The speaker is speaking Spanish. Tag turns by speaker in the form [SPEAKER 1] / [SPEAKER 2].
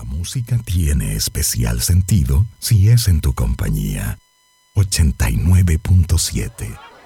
[SPEAKER 1] música tiene especial sentido si es en tu compañía. 89.7